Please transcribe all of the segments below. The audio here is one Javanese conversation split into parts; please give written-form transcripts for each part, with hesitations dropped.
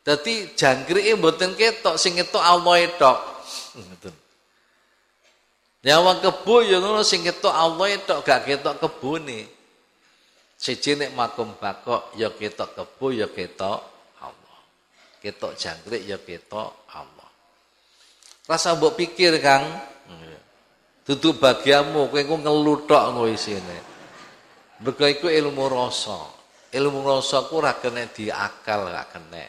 Dadi jangkrike mboten ketok, sing ketok Allah tok. Ngoten. Nyawang kebo ya ngono, sing ketok Allah tok, gak ketok kebone. Siji nek makom bakok ya ketok kebo ya ketok Allah. Ketok jangkrik ya ketok Allah. Rasa mbok pikir, Kang. Dudu bagianmu, kowe engko ngeluthok ngono isine. Mergo iku ilmu rasa. Ilmu rasa ku ora kena diakal, gak kena.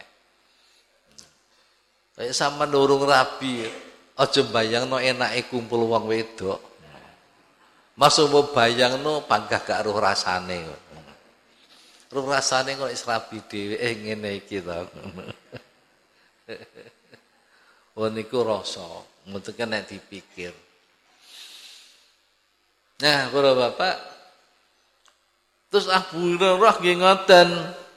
Kayak sampean urung rabi, aja bayangno enake kumpul wong wedok. Masuk mbok bayangno panggah gak roh rasane. Roh rasane kok wis rabi dhewe ngene iki to. Oh niku rasa, mboten kena dipikir. Nah, para bapak, terus Abu Hurairah nggih ngoten,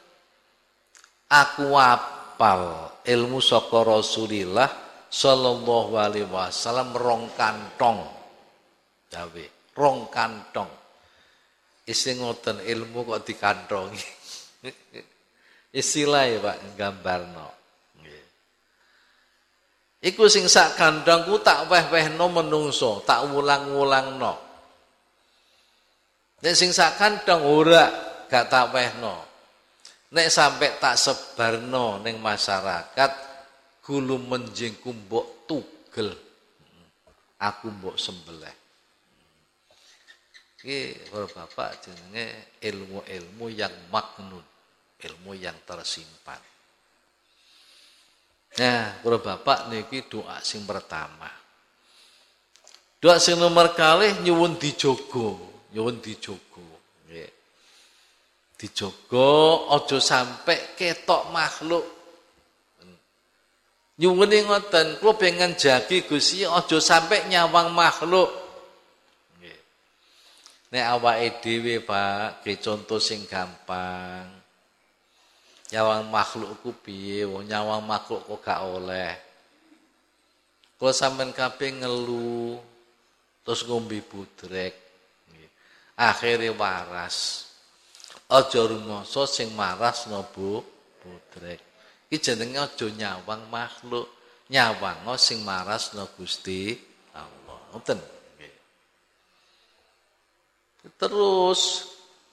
aku apal ilmu saka Rasulillah sallallahu alaihi wasallam rong kantong. Dawe, rong kantong. Isi ngoten ilmu kok dikantongi. Istilah ya Pak gambarno. Nggih. Iku sing sak kantongku tak weh-wehno menungso, tak ulang-ulangno. Nek sing sak kantong ora gak tak wehno. Nek sampai tak sebarno ning masyarakat gulu menjingku mbok tugel. Aku mbok sembelih. Iki para bapak jenenge ilmu-ilmu yang maknun, ilmu yang tersimpan. Nah, para bapak niki doa sing pertama. Doa sing nomor kalih nyuwun dijogo. Nyuwun dijogo, nggih. Dijogo aja sampai ketok makhluk. Nyuwune ngoten, kula pengen jagi Gusti aja sampai nyawang makhluk. Nggih. Nek awake dhewe, Pak, ke contoh sing gampang. Nyawang makhluk ku piye? Wong nyawang makhluk kok gak oleh. Kula sampean kabeh ngeluh terus ngombe budrek. Akhire waras. Aja rumangsa sing maras nopo budrek. Iki jenenge aja nyawang makhluk, nyawang sing maras no Gusti Allah. Ngoten nggih. Terus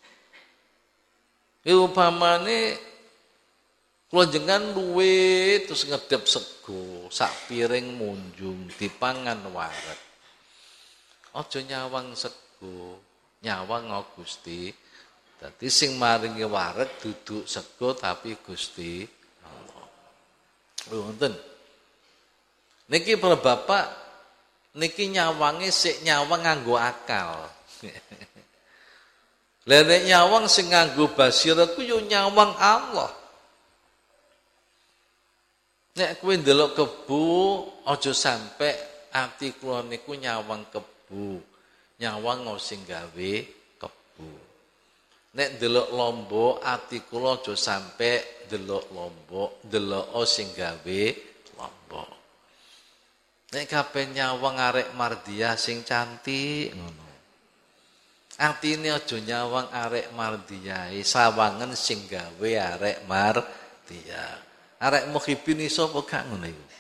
upamane kula jenengan luwe terus ngedep sego, sak piring munjung dipangan wareg. Aja nyawang sego. Nyawang Gusti. Dadi sing maringi wareg duduk sego tapi Gusti Allah. Ngoten. Niki para bapak niki nyawange sik nyawang nganggo akal. Lah nek nyawang sing nganggo basirah ku yo nyawang Allah. Nek kowe ndelok kebo aja sampe ati kula niku nyawang kebo. Nyawang sing gawe kebo. Nek ndelok lombok ati kula aja sampe ndelok lombok, ndelok sing gawe lombok. Nek kabeh nyawang arek Mardiah sing cantik ngono. Atine aja nyawang arek Mardiah, sawangen sing gawe arek Mardiah. Arek Muhibin iso apa gak ngono iku?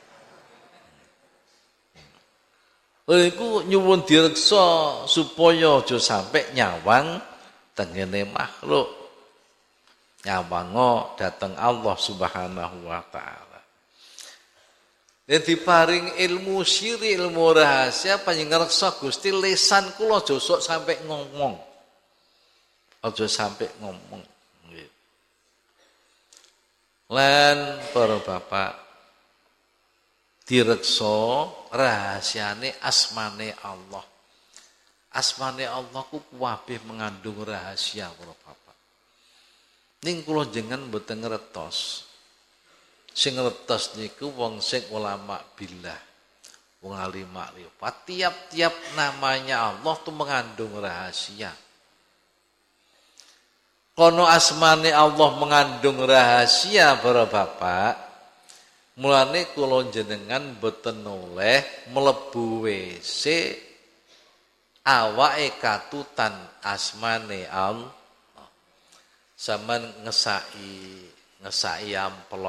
Iku nyuwun direksa supaya aja sampai nyawang tengene makhluk. Nyawang dateng Allah Subhanahu wa taala. Nek diparing ilmu siri, ilmu rahasia panjenengan Gusti lisan kula aja sok sampai ngomong. Aja sampai ngomong. Nggih. Lan para bapak direksa rahasiane asmane Allah. Asmane Allah ku kabeh mengandung rahasia para bapak. Ning kula jenengan mboten ngertos. Sing ngertos niku wong sing ulama billah. Wong alim makrifat. Tiap-tiap namanya Allah tuh mengandung rahasia. Kono asmane Allah mengandung rahasia para bapak. Mulane kula jenengan boten oleh mlebu WC awake katutan asmane Allah. Sampeyan ngesaki amplop